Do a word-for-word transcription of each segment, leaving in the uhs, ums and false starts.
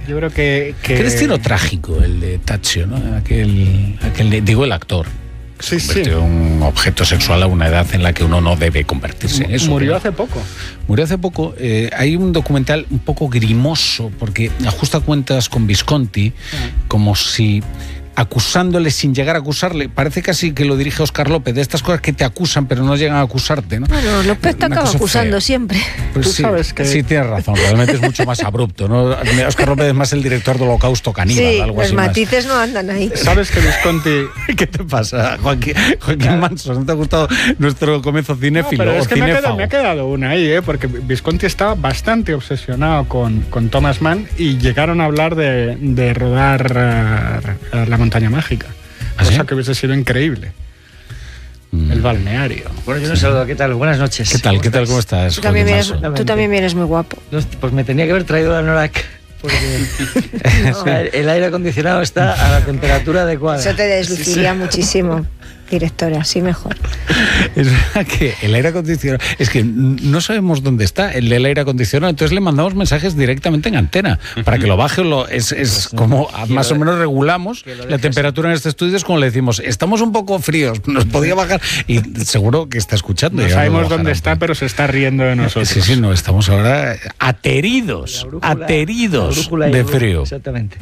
Yo creo que... que... Qué destino trágico el de Taccio, ¿no? Aquel, aquel digo, el actor. Sí, se convirtió en sí. un objeto sexual a una edad en la que uno no debe convertirse en eso. Murió ¿no? hace poco. Murió hace poco. Eh, hay un documental un poco grimoso porque ajusta cuentas con Visconti, ah. como si... acusándole sin llegar a acusarle. Parece casi que lo dirige Óscar López, de estas cosas que te acusan pero no llegan a acusarte, ¿no? Bueno, López te acaba acusando fea. siempre. Pues Tú sí, sabes que... sí, tienes razón, realmente es mucho más abrupto, ¿no? Óscar López es más el director del Holocausto Caníbal, sí, algo los así matices más. no andan ahí. ¿Sabes que Visconti... ¿Qué te pasa, Joaquín, Joaquín Manso? ¿No te ha gustado nuestro comienzo cinéfilo? No, pero es que me ha, quedado, cinéfago? me ha quedado una ahí, ¿eh? Porque Visconti estaba bastante obsesionado con, con Thomas Mann y llegaron a hablar de, de rodar uh, La Montaña Mágica. ¿Ah, cosa sí? que hubiese sido increíble. Mm. El balneario. Bueno, yo no saludo. ¿Qué tal? Buenas noches. ¿Qué tal? ¿Qué tal? ¿Cómo estás? Tú también, vienes, tú también vienes muy guapo. Pues me tenía que haber traído la Norak. Porque no, el aire acondicionado está a la temperatura adecuada. Eso te desluciría sí, sí. muchísimo, directora, así mejor. Es verdad que el aire acondicionado, es que no sabemos dónde está el del aire acondicionado, entonces le mandamos mensajes directamente en antena para que lo baje o lo, es, es como más o menos regulamos la temperatura en este estudio, es como le decimos, estamos un poco fríos, nos podía bajar, y seguro que está escuchando. No sabemos dónde está, pero se está riendo de nosotros. Sí, sí, no, estamos ahora ateridos, brújula, ateridos de frío. Exactamente.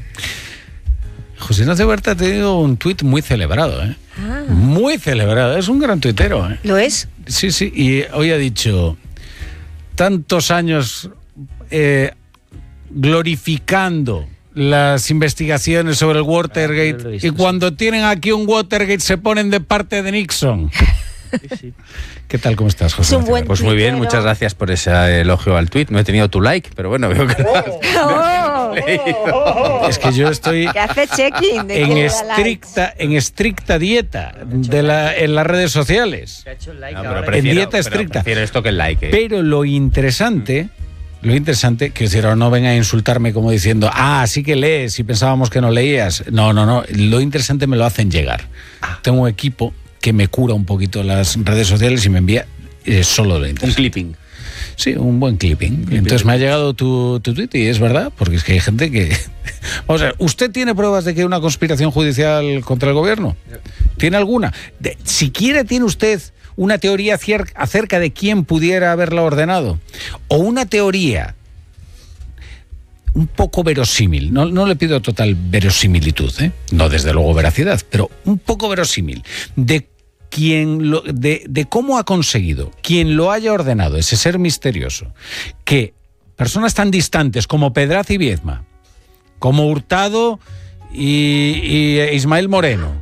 José Ignacio Huerta ha tenido un tuit muy celebrado, ¿eh? Ah. Muy celebrado, es un gran tuitero, ¿eh? ¿Lo es? Sí, sí, y hoy ha dicho, tantos años eh, glorificando las investigaciones sobre el Watergate, ah, y cuando tienen aquí un Watergate se ponen de parte de Nixon. Sí, sí. ¿Qué tal? ¿Cómo estás, José? Pues muy bien, muchas gracias por ese elogio al tuit. No he tenido tu like, pero bueno, veo que lo has, oh, oh, oh. Es que yo estoy hace check-in de en estricta en estricta dieta de la, en las redes sociales. Like no, pero prefiero, en dieta pero estricta. Prefiero esto que el like. ¿eh? Pero lo interesante... Lo interesante, que decir, no venga a insultarme como diciendo, ah, sí que lees y pensábamos que no leías. No, no, no. Lo interesante me lo hacen llegar. Ah. Tengo un equipo que me cura un poquito las redes sociales y me envía eh, solo lo interesante. Un clipping. Sí, un buen clipping. clipping. Entonces me ha llegado tu, tu tweet y es verdad, porque es que hay gente que... Vamos a ver, ¿usted tiene pruebas de que hay una conspiración judicial contra el gobierno? ¿Tiene alguna? De, siquiera tiene usted una teoría acerca de quién pudiera haberla ordenado, o una teoría un poco verosímil, no, no le pido total verosimilitud, ¿eh? No desde luego veracidad, pero un poco verosímil, de quien lo, de, de cómo ha conseguido, quien lo haya ordenado, ese ser misterioso, que personas tan distantes como Pedraz y Viedma, como Hurtado y, y Ismael Moreno,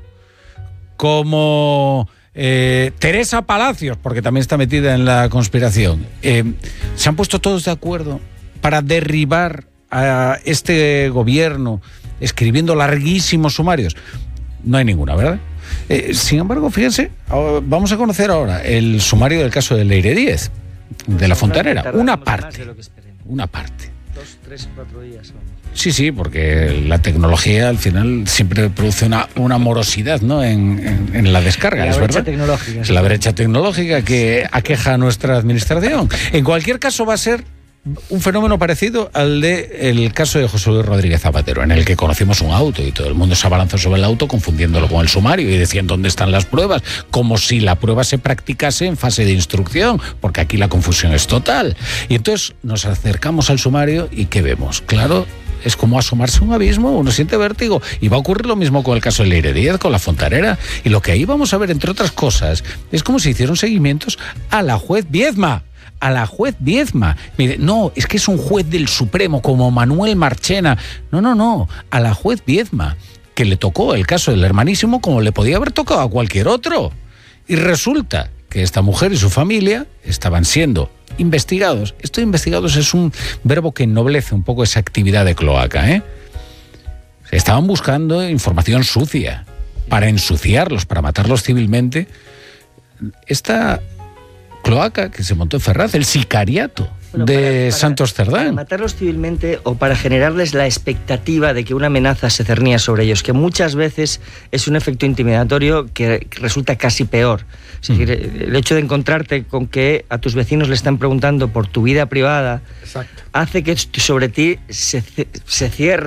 como... Eh, Teresa Palacios, porque también está metida en la conspiración, eh, se han puesto todos de acuerdo para derribar a este gobierno escribiendo larguísimos sumarios. No hay ninguna, ¿verdad? Eh, sin embargo, fíjense, vamos a conocer ahora el sumario del caso de Leire Díez, de la Fontanera. Una parte. Una parte. Dos, tres, cuatro días. Sí, sí, porque la tecnología al final siempre produce una, una morosidad, ¿no? en, en, en la descarga, la es brecha verdad. Tecnológica, es la brecha tecnológica que aqueja a nuestra administración. En cualquier caso va a ser un fenómeno parecido al de el caso de José Luis Rodríguez Zapatero, en el que conocimos un auto y todo el mundo se abalanzó sobre el auto confundiéndolo con el sumario y decían dónde están las pruebas, como si la prueba se practicase en fase de instrucción, porque aquí la confusión es total. Y entonces nos acercamos al sumario y ¿qué vemos? Claro, es como asomarse a un abismo, uno siente vértigo, y va a ocurrir lo mismo con el caso de Leire Díez, con la Fontanera, y lo que ahí vamos a ver, entre otras cosas, es como si hicieron seguimientos a la juez Viedma, a la juez Viedma. Mire, no, es que es un juez del Supremo, como Manuel Marchena, no, no, no, a la juez Viedma, que le tocó el caso del hermanísimo como le podía haber tocado a cualquier otro, y resulta que esta mujer y su familia estaban siendo investigados. Esto de investigados es un verbo que ennoblece un poco esa actividad de cloaca, ¿eh? Estaban buscando información sucia para ensuciarlos, para matarlos civilmente. Esta cloaca que se montó en Ferraz, el sicariato bueno, de para, para, Santos Cerdán. Para matarlos civilmente o para generarles la expectativa de que una amenaza se cernía sobre ellos, que muchas veces es un efecto intimidatorio que resulta casi peor. Es decir, el hecho de encontrarte con que a tus vecinos le están preguntando por tu vida privada, exacto, hace que sobre ti se, se cierre